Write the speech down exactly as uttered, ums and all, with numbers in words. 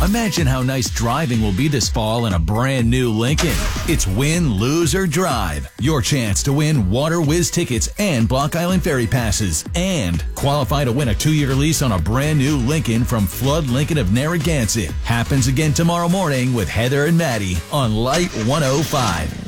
Imagine how nice driving will be this fall in a brand new Lincoln. It's win, lose, or drive. Your chance to win Water Whiz tickets and Block Island Ferry passes. And qualify to win a two-year lease on a brand new Lincoln from Flood Lincoln of Narragansett. Happens again tomorrow morning with Heather and Maddie on Light one oh five.